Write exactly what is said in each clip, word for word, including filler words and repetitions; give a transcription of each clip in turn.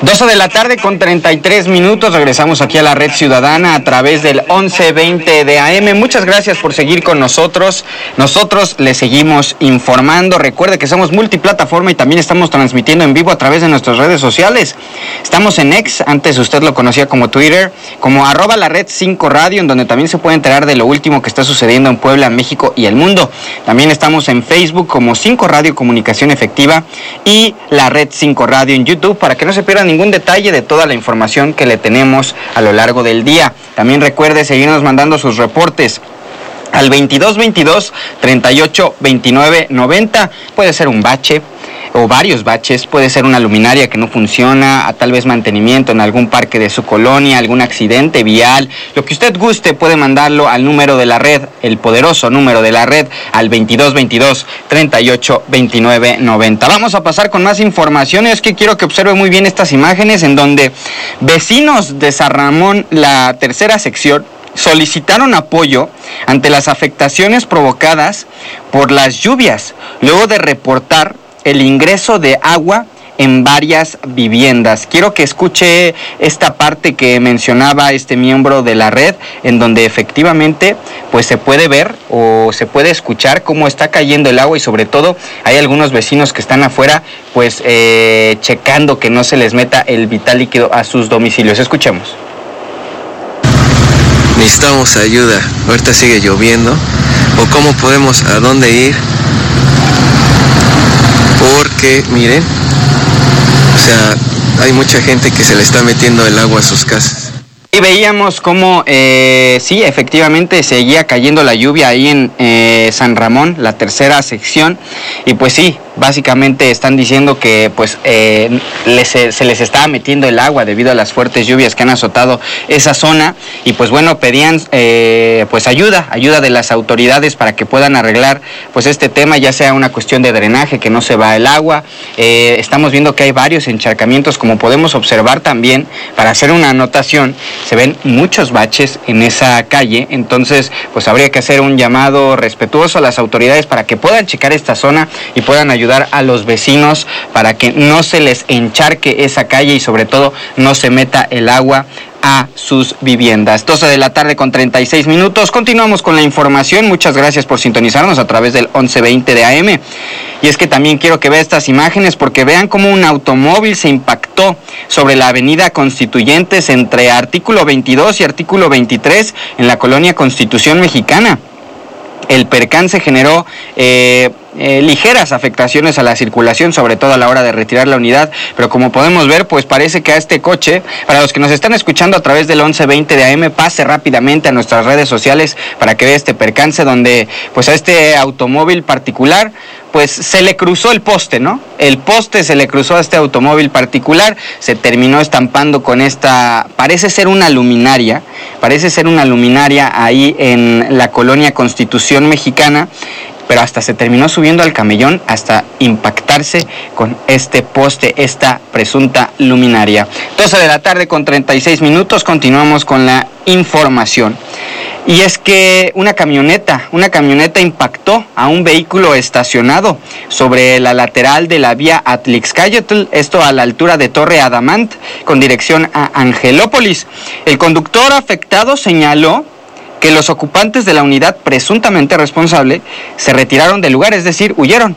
doce de la tarde con treinta y tres minutos, regresamos aquí a la Red Ciudadana a través del once veinte de A M. Muchas gracias por seguir con nosotros. Nosotros le seguimos informando. Recuerde que somos multiplataforma y también estamos transmitiendo en vivo a través de nuestras redes sociales. Estamos en X, antes usted lo conocía como Twitter, como arroba la Red cinco Radio, en donde también se puede enterar de lo último que está sucediendo en Puebla, México y el mundo. También estamos en Facebook como cinco Radio Comunicación Efectiva y la Red cinco Radio en YouTube, para que no se pierda ningún detalle de toda la información que le tenemos a lo largo del día. También recuerde seguirnos mandando sus reportes al veintidós veintidós treinta y ocho veintinueve noventa. Puede ser un bache o varios baches, puede ser una luminaria que no funciona, a tal vez mantenimiento en algún parque de su colonia, algún accidente vial, lo que usted guste, puede mandarlo al número de la red, el poderoso número de la red, al veintidós veintidós treinta y ocho veintinueve noventa. Vamos a pasar con más información. Es que quiero que observe muy bien estas imágenes en donde vecinos de San Ramón, la tercera sección, solicitaron apoyo ante las afectaciones provocadas por las lluvias, luego de reportar el ingreso de agua en varias viviendas. Quiero que escuche esta parte que mencionaba este miembro de la red, en donde efectivamente pues se puede ver o se puede escuchar cómo está cayendo el agua, y sobre todo hay algunos vecinos que están afuera pues eh, checando que no se les meta el vital líquido a sus domicilios. Escuchemos. Necesitamos ayuda, ahorita sigue lloviendo, o cómo podemos, a dónde ir, porque miren, o sea, hay mucha gente que se le está metiendo el agua a sus casas. Y veíamos cómo, eh, sí, efectivamente seguía cayendo la lluvia ahí en eh, San Ramón, la tercera sección, y pues sí, básicamente están diciendo que pues eh, les, se les estaba metiendo el agua debido a las fuertes lluvias que han azotado esa zona, y pues bueno, pedían eh, pues ayuda, ayuda de las autoridades para que puedan arreglar pues este tema, ya sea una cuestión de drenaje, que no se va el agua. Eh, estamos viendo que hay varios encharcamientos, como podemos observar también, para hacer una anotación, se ven muchos baches en esa calle. Entonces pues habría que hacer un llamado respetuoso a las autoridades para que puedan checar esta zona y puedan ayudar a los vecinos para que no se les encharque esa calle y sobre todo no se meta el agua a sus viviendas. doce de la tarde con treinta y seis minutos. Continuamos con la información. Muchas gracias por sintonizarnos a través del once veinte de A M. Y es que también quiero que vea estas imágenes, porque vean cómo un automóvil se impactó sobre la avenida Constituyentes entre artículo veintidós y artículo veintitrés en la colonia Constitución Mexicana. El percance generó eh, eh, ligeras afectaciones a la circulación, sobre todo a la hora de retirar la unidad, pero como podemos ver, pues parece que a este coche, para los que nos están escuchando a través del once veinte de A M, pase rápidamente a nuestras redes sociales para que vea este percance, donde pues a este automóvil particular pues se le cruzó el poste, ¿no? El poste se le cruzó a este automóvil particular, se terminó estampando con esta, parece ser una luminaria, parece ser una luminaria ahí en la colonia Constitución Mexicana, pero hasta se terminó subiendo al camellón hasta impactarse con este poste, esta presunta luminaria. doce de la tarde con treinta y seis minutos, continuamos con la información. Y es que una camioneta, una camioneta impactó a un vehículo estacionado sobre la lateral de la vía Atlixcáyotl, esto a la altura de Torre Adamant, con dirección a Angelópolis. El conductor afectado señaló que los ocupantes de la unidad presuntamente responsable se retiraron del lugar, es decir, huyeron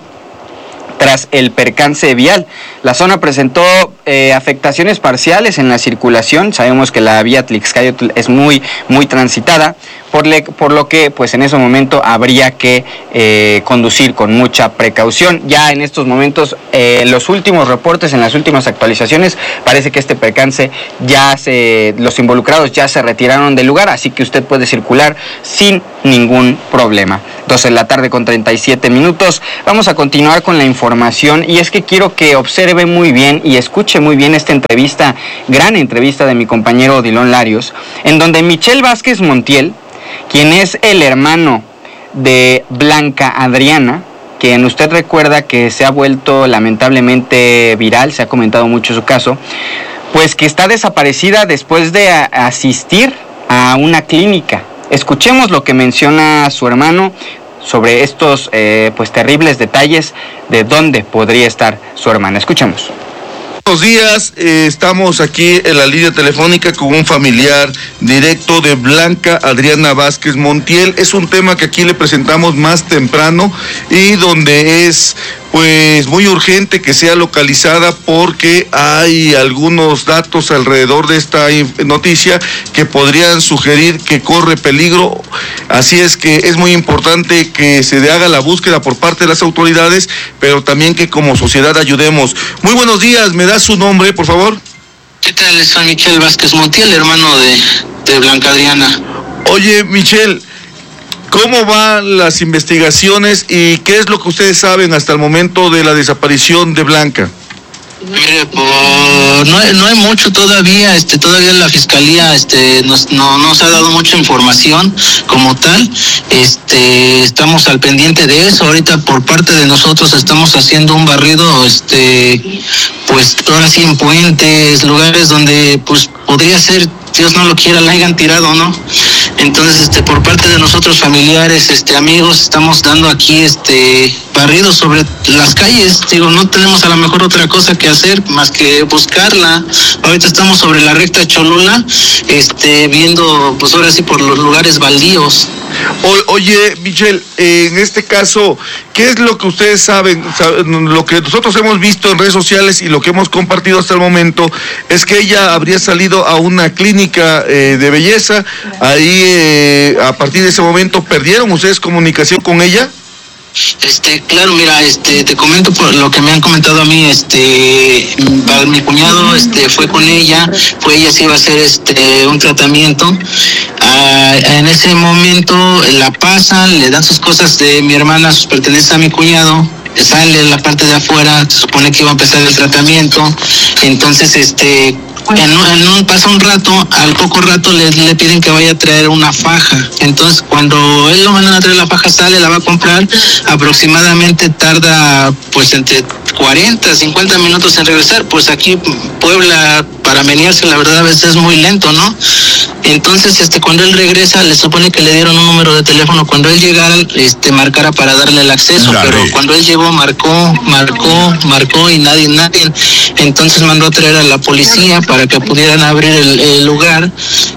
tras el percance vial. La zona presentó eh, afectaciones parciales en la circulación. Sabemos que la vía Atlixcáyotl es muy, muy transitada, por, le, por lo que pues en ese momento habría que eh, conducir con mucha precaución. Ya en estos momentos, eh, los últimos reportes, en las últimas actualizaciones, parece que este percance ya se, los involucrados ya se retiraron del lugar, así que usted puede circular sin ningún problema. doce de la tarde con treinta y siete minutos. Vamos a continuar con la información, y es que quiero que observe muy bien y escuche muy bien esta entrevista, gran entrevista de mi compañero Odilon Larios, en donde Michelle Vázquez Montiel, quien es el hermano de Blanca Adriana, quien usted recuerda que se ha vuelto lamentablemente viral, se ha comentado mucho su caso, pues que está desaparecida después de a- asistir a una clínica. Escuchemos lo que menciona su hermano sobre estos eh, pues terribles detalles de dónde podría estar su hermana. Escuchemos. Buenos días, eh, estamos aquí en la línea telefónica con un familiar directo de Blanca Adriana Vázquez Montiel. Es un tema que aquí le presentamos más temprano y donde es pues muy urgente que sea localizada porque hay algunos datos alrededor de esta noticia que podrían sugerir que corre peligro. Así es que es muy importante que se haga la búsqueda por parte de las autoridades, pero también que como sociedad ayudemos. Muy buenos días, ¿me da su nombre, por favor? ¿Qué tal? Soy Michel Vázquez Montiel, hermano de, de Blanca Adriana. Oye, Michel, ¿cómo van las investigaciones y qué es lo que ustedes saben hasta el momento de la desaparición de Blanca? Mire, pues, no, hay, no hay mucho todavía, este, todavía la fiscalía, este, nos, no nos ha dado mucha información como tal, este, estamos al pendiente de eso. Ahorita por parte de nosotros estamos haciendo un barrido, este, pues ahora sí en puentes, lugares donde, pues, podría ser, Dios no lo quiera, la hayan tirado, ¿no? Entonces, este, por parte de nosotros, familiares, este, amigos, estamos dando aquí, este, barridos sobre las calles. Digo, no tenemos a lo mejor otra cosa que hacer más que buscarla. Ahorita estamos sobre la recta Cholula, este, viendo, pues ahora sí, por los lugares baldíos. O, oye, Michel, eh, en este caso, ¿qué es lo que ustedes saben? Lo que nosotros hemos visto en redes sociales y lo que hemos compartido hasta el momento es que ella habría salido a una clínica eh, de belleza. Ahí, eh, a partir de ese momento, ¿perdieron ustedes comunicación con ella? Este, claro, mira, este, te comento por lo que me han comentado a mí, este, mi cuñado, este, fue con ella, fue ella se iba a hacer, este, un tratamiento, ah, en ese momento la pasan, le dan sus cosas de mi hermana, sus pertenencias a mi cuñado, sale en la parte de afuera, se supone que iba a empezar el tratamiento, entonces, este, En un, en un, pasa un rato, al poco rato le, le piden que vaya a traer una faja. Entonces, cuando él lo mandan a traer la faja, sale, la va a comprar, aproximadamente tarda pues entre cuarenta, cincuenta minutos en regresar. Pues aquí Puebla, para menearse, la verdad a veces es muy lento, ¿no? Entonces, este, cuando él regresa, le supone que le dieron un número de teléfono. Cuando él llegara, este, marcara para darle el acceso, Dale. Pero cuando él llegó, marcó, marcó, marcó y nadie, nadie. Entonces mandó a traer a la policía para que pudieran abrir el, el lugar.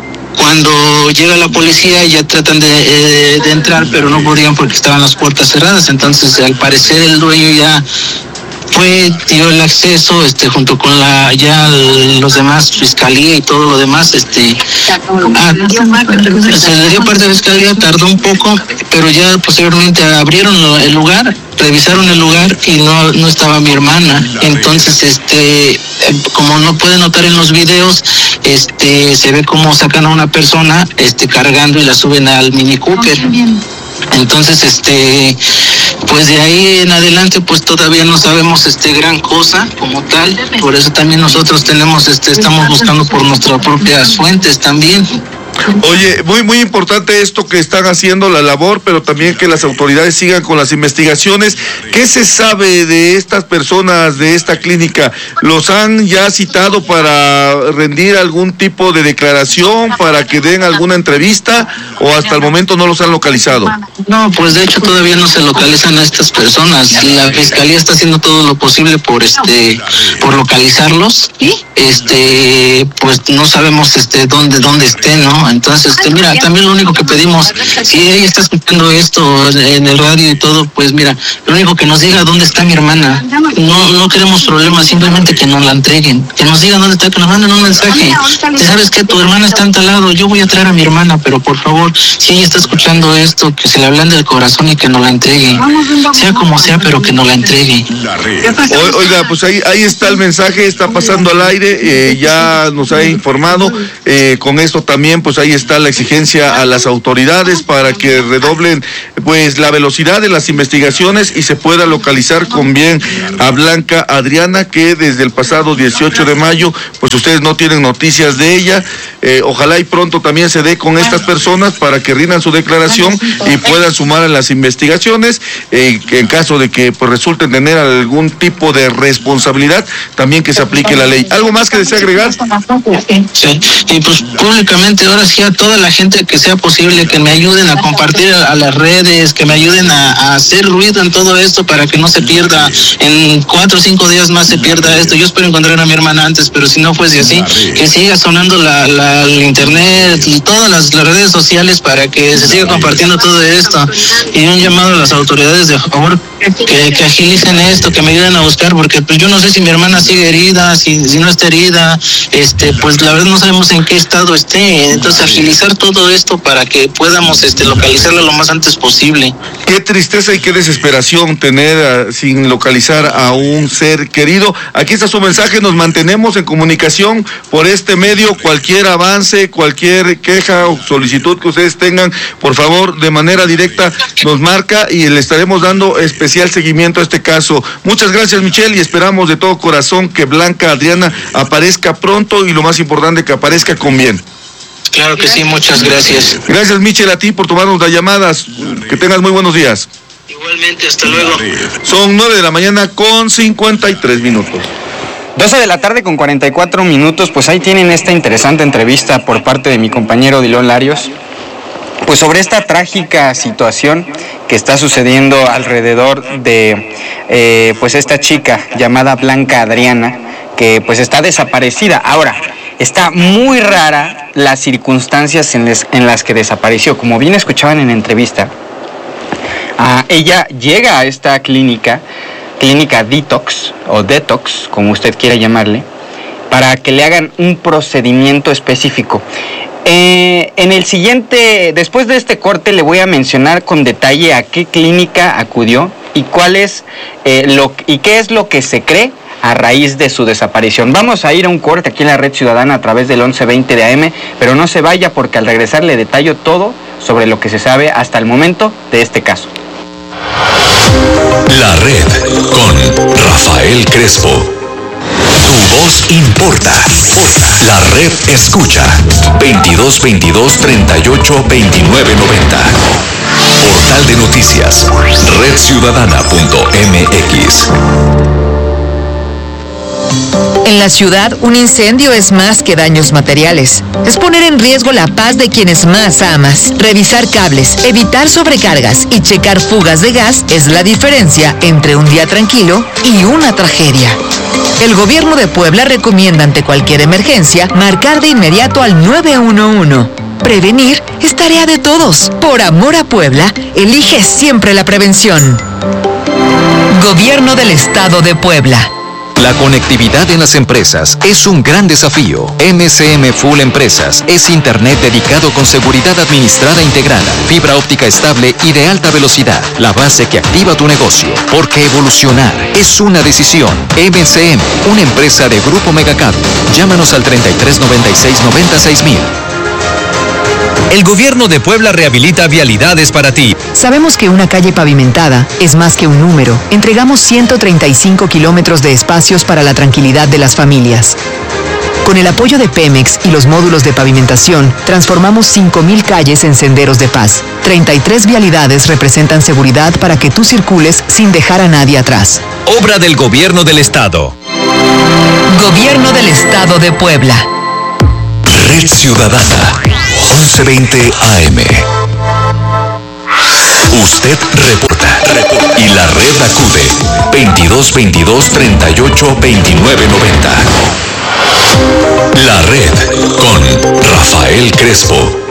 Cuando llega la policía ya tratan de, eh, de entrar, pero no podían porque estaban las puertas cerradas. Entonces, al parecer, el dueño ya fue, dio el acceso, este, junto con la ya los demás, fiscalía y todo lo demás, este, ah, se le dio parte de fiscalía, tardó un poco, pero ya posteriormente abrieron el lugar, revisaron el lugar y no, no estaba mi hermana. Entonces, este, como no puede notar en los videos, este, se ve como sacan a una persona, este, cargando y la suben al Mini Cooper. Entonces, este, pues de ahí en adelante, pues todavía no sabemos, este, gran cosa como tal. Por eso también nosotros tenemos, este, estamos buscando por nuestras propias fuentes también. Oye, muy muy importante esto que están haciendo la labor, pero también que las autoridades sigan con las investigaciones. ¿Qué se sabe de estas personas de esta clínica? ¿Los han ya citado para rendir algún tipo de declaración, para que den alguna entrevista, o hasta el momento no los han localizado? No, pues de hecho todavía no se localizan a estas personas. La fiscalía está haciendo todo lo posible por este por localizarlos. Este, pues no sabemos este dónde dónde estén, ¿no? Entonces, este, mira, también lo único que pedimos, si ella está escuchando esto en el radio y todo, pues mira, lo único que nos diga dónde está mi hermana. No no queremos problemas, simplemente que nos la entreguen, que nos digan dónde está, que nos manden un mensaje. ¿Sabes qué? Tu hermana está en tal lado, yo voy a traer a mi hermana, pero por favor, si ella está escuchando esto, que se le hablan del corazón y que nos la entregue, sea como sea, pero que nos la entregue. O, oiga, pues ahí ahí está el mensaje, está pasando al aire, eh, ya nos ha informado, eh, con esto también, pues ahí está la exigencia a las autoridades para que redoblen pues la velocidad de las investigaciones y se pueda localizar con bien a Blanca Adriana, que desde el pasado dieciocho de mayo pues ustedes no tienen noticias de ella. Eh, ojalá y pronto también se dé con estas personas para que rindan su declaración y puedan sumar a las investigaciones, eh, que en caso de que pues resulten tener algún tipo de responsabilidad, también que se aplique la ley. ¿Algo más que desea agregar? Sí, y pues públicamente ahora ahora sí a toda la gente que sea posible, que me ayuden a compartir a, a las redes, que me ayuden a, a hacer ruido en todo esto para que no se pierda, en cuatro o cinco días más se pierda esto. Yo espero encontrar a mi hermana antes, pero si no fuese así, que siga sonando la, la, el internet y todas las, las redes sociales para que se siga compartiendo todo esto. Y un llamado a las autoridades, de favor, que, que agilicen esto, que me ayuden a buscar, porque pues yo no sé si mi hermana sigue herida, si, si no está herida, este, pues la verdad no sabemos en qué estado esté. Entonces agilizar todo esto para que podamos este, localizarla lo más antes posible. Qué tristeza y qué desesperación tener uh, sin localizar a un ser querido. Aquí está su mensaje, nos mantenemos en comunicación por este medio. Cualquier avance, cualquier queja o solicitud que ustedes tengan, por favor, de manera directa nos marca y le estaremos dando especial seguimiento a este caso. Muchas gracias, Michelle, y esperamos de todo corazón que Blanca Adriana aparezca pronto y lo más importante, que aparezca con bien. Claro que sí, muchas gracias. Gracias, Michelle, a ti por tomarnos las llamadas. Que tengas muy buenos días. Igualmente, hasta luego. Son nueve de la mañana con cincuenta y tres minutos. doce de la tarde con cuarenta y cuatro minutos, pues ahí tienen esta interesante entrevista por parte de mi compañero Dilón Larios, pues sobre esta trágica situación que está sucediendo alrededor de eh, pues esta chica llamada Blanca Adriana, que pues está desaparecida. Ahora, está muy rara las circunstancias en, les, en las que desapareció. Como bien escuchaban en la entrevista, uh, ella llega a esta clínica, clínica Detox, o Detox, como usted quiera llamarle, para que le hagan un procedimiento específico. Eh, en el siguiente, después de este corte, le voy a mencionar con detalle a qué clínica acudió y cuál es eh, lo y qué es lo que se cree a raíz de su desaparición. Vamos a ir a un corte aquí en la Red Ciudadana a través del once veinte de A M, pero no se vaya, porque al regresar le detallo todo sobre lo que se sabe hasta el momento de este caso. La Red con Rafael Crespo. Tu voz importa. La Red escucha. veintidós veintidós treinta y ocho veintinueve noventa. Portal de noticias. red ciudadana punto m x. En la ciudad, un incendio es más que daños materiales. Es poner en riesgo la paz de quienes más amas. Revisar cables, evitar sobrecargas y checar fugas de gas es la diferencia entre un día tranquilo y una tragedia. El gobierno de Puebla recomienda ante cualquier emergencia marcar de inmediato al nueve uno uno. Prevenir es tarea de todos. Por amor a Puebla, elige siempre la prevención. Gobierno del Estado de Puebla. La conectividad en las empresas es un gran desafío. M C M Full Empresas es internet dedicado con seguridad administrada integrada, fibra óptica estable y de alta velocidad, la base que activa tu negocio. Porque evolucionar es una decisión. M C M, una empresa de Grupo Megacable. Llámanos al treinta y tres noventa y seis noventa y seis mil. El gobierno de Puebla rehabilita vialidades para ti. Sabemos que una calle pavimentada es más que un número. Entregamos ciento treinta y cinco kilómetros de espacios para la tranquilidad de las familias. Con el apoyo de Pemex y los módulos de pavimentación, transformamos cinco mil calles en senderos de paz. treinta y tres vialidades representan seguridad para que tú circules sin dejar a nadie atrás. Obra del Gobierno del Estado. Gobierno del Estado de Puebla. Red Ciudadana, once veinte A M. Usted reporta, reporta y la red acude. veintidós veintidós treinta y ocho veintinueve noventa. La Red con Rafael Crespo.